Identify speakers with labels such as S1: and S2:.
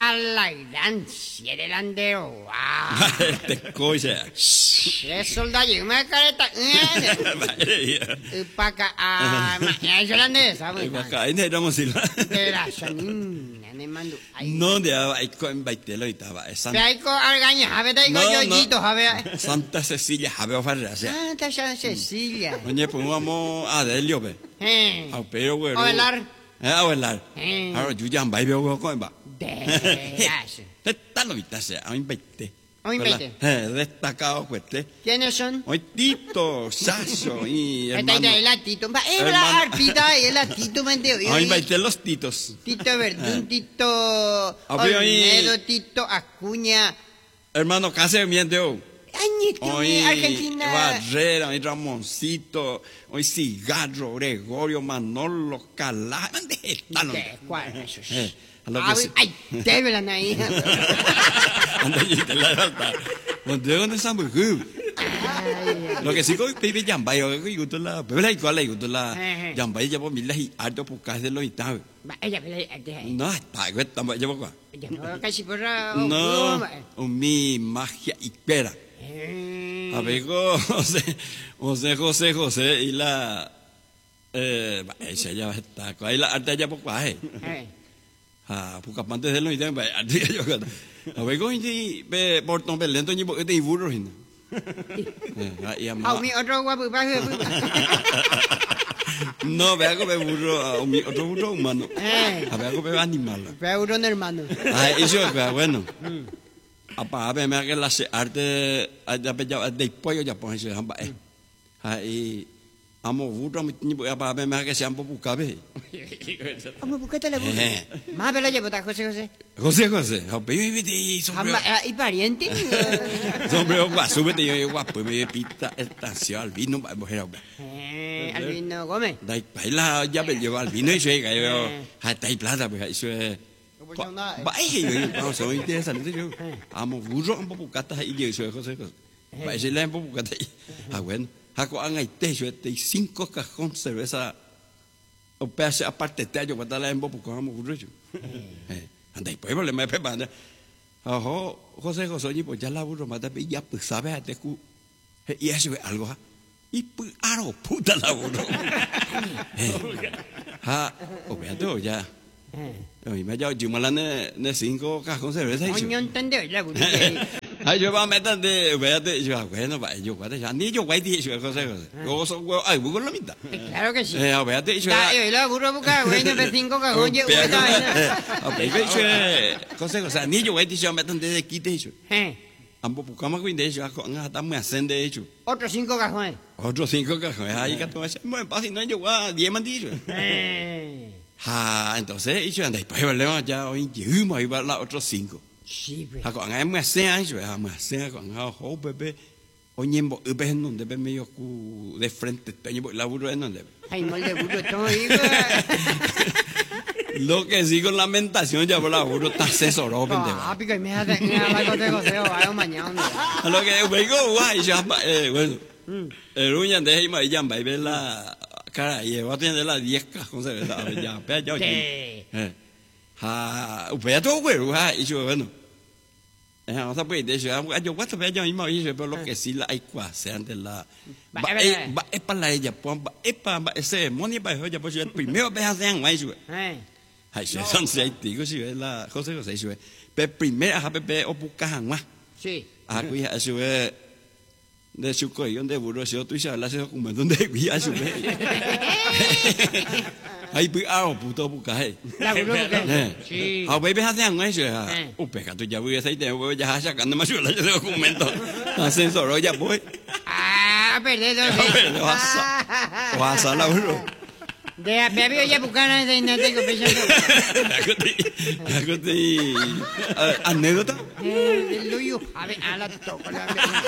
S1: la gran sierelandero.
S2: Te coisa.
S1: Soldado, me careta. Paca a sierelandesa.
S2: Baka ini damo sila.
S1: Era sanin, ne mando.
S2: No de ay ko baitelo itaba.
S1: Paico argaña, habe dai go yoyito habe.
S2: Santa Cecilia habe ofarra.
S1: Santa Cecilia.
S2: Oye, pues vamos a Delio be. Au pero güey.
S1: Ovelar.
S2: Ovelar. Ahora yo ya bai veo con ba.
S1: De
S2: Está lo vitase, a un 20.
S1: Un 20.
S2: Destacado cueste.
S1: ¿Quiénes son?
S2: Hoy Tito, Sasso y
S1: hermano. Esta es la Tito. Es la arpita, es la Tito, me entiendo.
S2: Hoy 20 los Titos.
S1: Tito Verdún, Tito Olmedo, Tito Acuña.
S2: Hermano, casi miente hoy.
S1: Hoy Argentina.
S2: Barrera, hoy Ramoncito, hoy Cigarro, Gregorio, Manolo, Calá.
S1: ¿Cuál es eso?
S2: Ay,
S1: te velan ahí.
S2: Anda y te la verdad. ¿Dónde estamos? Lo que sí que pibe jamba yo que yo la, pero la igual yo la jamba ya por mil y alto por casi de lo itado.
S1: Ella
S2: no, está que estamos ya por
S1: casi por
S2: no, mi magia y pera. A ver, José y la esa ya está, ahí la alta ya por cuál. Porque antes de lo ideal, yo creo. A ver, ¿cómo es que por tomar lento ni porque te iburo hin?
S1: Mi otro guapo bajo.
S2: No, vea que me burro, mi otro burro humano. A ver que me animal.
S1: Vea un hermano.
S2: Eso es bueno. Apa me que la arte ya de pollo ya pon eso hamba. Amo burro ni apa me que se ampo bucabe.
S1: Amo bucate la burro. Más bella llevo ta José.
S2: José, baby
S1: y pariente.
S2: Hombre, súbete yo guapo, me pita estación al vino, mujer.
S1: Al vino Gómez.
S2: Dai baila ya me lleva al vino y llega yo. Hasta hay plata, pues eso es. Vamos, interesante yo. Amo burro, amo bucata y yo soy José. Va a ser la bucata. Bueno. Ako ang ite yo te 5 cajones cerveza o pese aparte te yo para la embo porque vamos burro. Anda y pues le me pepa. José ni pues ya la burro mata ya pues sabe a te cu. Y eso es algo. Y pues aro puta la burro. O vean ya. Y me ya yo malane ne 5 cajones cerveza.
S1: No entendeu la burro.
S2: Ay, yo va a meter de, véate, yo, bueno, yo, ya ni yo, güey, dije, José, yo soy, ay, busco la mitad.
S1: Claro que sí.
S2: Véate, yo,
S1: la burro busca, güey, de 5 cajones,
S2: José, ni yo, güey, yo metan de quite, yo. Ambos buscamos, güey, de hecho, hasta me hacen de hecho.
S1: Otros 5 cajones.
S2: Otros 5 cajones, ahí que tú haces, bueno, pasa, no, yo, guau, 10 mandillos. Entonces, y yo, anda, y pues, ya, hoy, yo, ahí va la otros 5.
S1: Sí, pues.
S2: Ako ang ay masaya yo, masaya ko ang ho bebe. Onyembo ube non debe medio ku de frente, teño la burro non debe.
S1: Ay, no le burro todo hijo.
S2: Lo que sí con lamentación ya por la burro está asesorado pende.
S1: Pico me hace la cosa de José o mañana.
S2: Lo que vengo guay ya bueno. El uña de hima ya va ver la cara y va a tener la 10 cajones ya, pero ya. Ube todo güero, y yo bueno. No se puede decir, yo cuánto veo yo mismo y pero lo que sí la hay cuase antes la es para la ella es para ese money para ella pues el primero vez hace años eso ay son seis digo si la José eso pero primero a pepe o buscar más
S1: sí
S2: cuy eso es de su coño de burro si tú ya la haces como donde cuy eso ay pues puto buscar
S1: la burro sí
S2: bebé hace años eso pecado ya voy a hacer te voy a sacando más yo la documento ascensor ya voy
S1: perdido
S2: vas a la burro
S1: de bebé ya buscar de no tengo pensando
S2: anécdota
S1: lo yo a ver a la toco